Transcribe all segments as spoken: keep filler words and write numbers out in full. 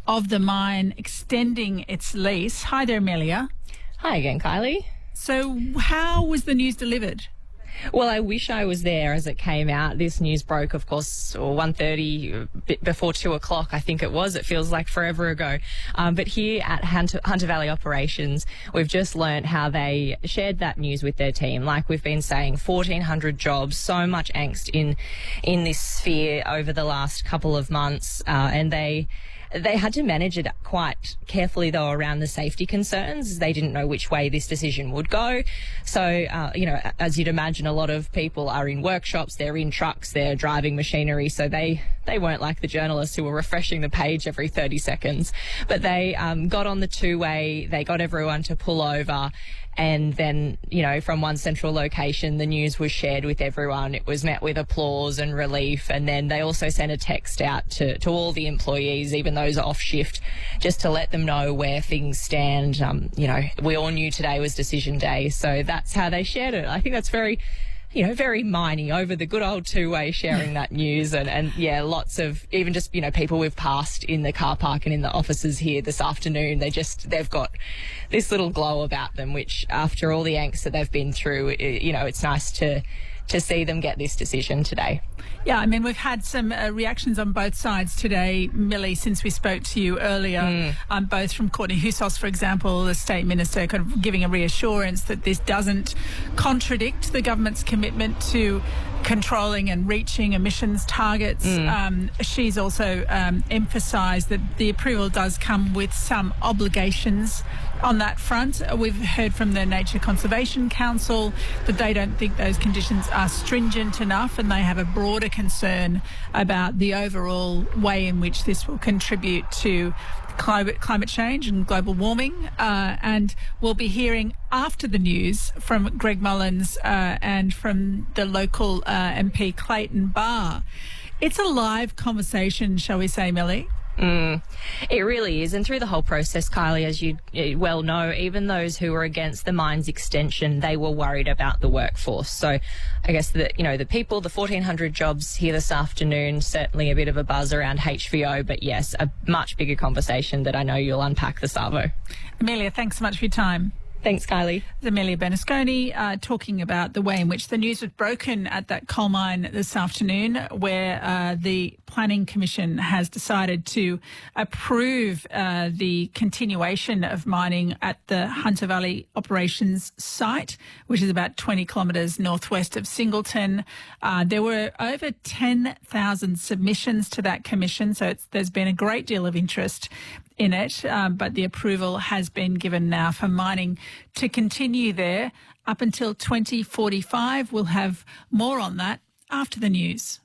of the mine extending its lease. Hi there, Amelia. Hi again, Kylie. So how was the news delivered? Well, I wish I was there as it came out. This news broke, of course, one thirty, a bit before two o'clock, I think it was. It feels like forever ago. Um, but here at Hunter, Hunter Valley Operations, we've just learnt how they shared that news with their team. Like we've been saying, fourteen hundred jobs, so much angst in in this sphere over the last couple of months, uh, and they... They had to manage it quite carefully, though, around the safety concerns. They didn't know which way this decision would go. So, uh, you know, as you'd imagine, a lot of people are in workshops, they're in trucks, they're driving machinery. So they, they weren't like the journalists who were refreshing the page every thirty seconds. But they um, got on the two-way, they got everyone to pull over. And then, you know, from one central location, the news was shared with everyone. It was met with applause and relief. And then they also sent a text out to, to all the employees, even those off shift, just to let them know where things stand. Um, you know, we all knew today was decision day. So that's how they shared it. I think that's very... you know, very miney over the good old two-way sharing that news. And, and, yeah, lots of even just, you know, people we've passed in the car park and in the offices here this afternoon, they just, they've got this little glow about them, which after all the angst that they've been through, it, you know, it's nice to, to see them get this decision today. Yeah, I mean, we've had some uh, reactions on both sides today, Millie, since we spoke to you earlier, mm. um, both from Courtney Houssos, for example, the State Minister, kind of giving a reassurance that this doesn't contradict the government's commitment to controlling and reaching emissions targets. Mm. Um, she's also um, emphasised that the approval does come with some obligations on that front. We've heard from the Nature Conservation Council that they don't think those conditions are stringent enough, and they have a broader concern about the overall way in which this will contribute to climate climate change and global warming. Uh, and we'll be hearing after the news from Greg Mullins uh, and from the local uh, M P Clayton Barr. It's a live conversation, shall we say, Millie? Mm, it really is. And through the whole process, Kylie, as you well know, even those who were against the mine's extension, they were worried about the workforce. So I guess that, you know, the people, the fourteen hundred jobs here this afternoon, certainly a bit of a buzz around H V O, but yes, a much bigger conversation that I know you'll unpack this Arvo. Amelia, thanks so much for your time. Thanks, Kylie. It's Amelia Bernasconi uh, talking about the way in which the news was broken at that coal mine this afternoon, where uh, the Planning Commission has decided to approve uh, the continuation of mining at the Hunter Valley Operations site, which is about twenty kilometres northwest of Singleton. Uh, there were over ten thousand submissions to that commission, so it's, there's been a great deal of interest in it, um, but the approval has been given now for mining to continue there up until twenty forty-five. We'll have more on that after the news.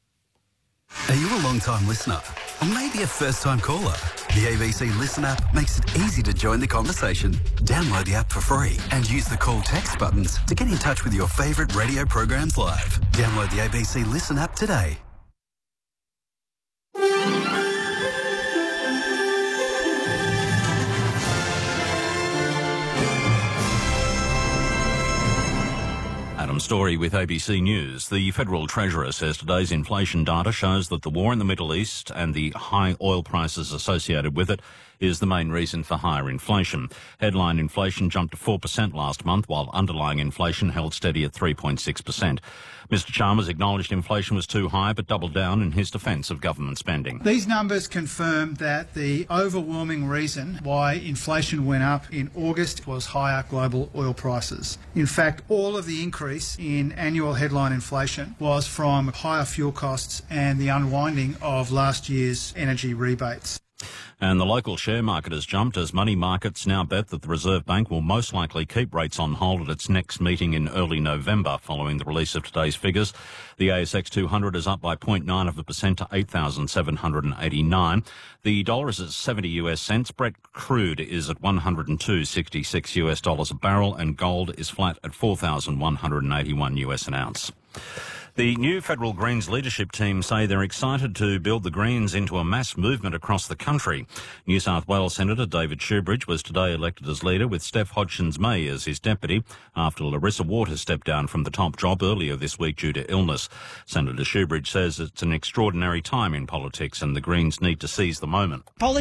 Are you a long-time listener? Or maybe a first-time caller? The A B C Listen app makes it easy to join the conversation. Download the app for free and use the call text buttons to get in touch with your favourite radio programs live. Download the A B C Listen app today. Adam Story with A B C News. The Federal Treasurer says today's inflation data shows that the war in the Middle East and the high oil prices associated with it is the main reason for higher inflation. Headline inflation jumped to four percent last month, while underlying inflation held steady at three point six percent. Mister Chalmers acknowledged inflation was too high, but doubled down in his defence of government spending. These numbers confirm that the overwhelming reason why inflation went up in August was higher global oil prices. In fact, all of the increase in annual headline inflation was from higher fuel costs and the unwinding of last year's energy rebates. And the local share market has jumped as money markets now bet that the Reserve Bank will most likely keep rates on hold at its next meeting in early November following the release of today's figures. The A S X two hundred is up by zero point nine of a percent to eight thousand seven hundred eighty-nine. The dollar is at seventy U S cents. Brent crude is at one hundred two sixty-six U S dollars a barrel, and gold is flat at four thousand one hundred eighty-one U S an ounce. The new Federal Greens leadership team say they're excited to build the Greens into a mass movement across the country. New South Wales Senator David Shoebridge was today elected as leader, with Steph Hodgkins-May as his deputy, after Larissa Waters stepped down from the top job earlier this week due to illness. Senator Shoebridge says it's an extraordinary time in politics and the Greens need to seize the moment.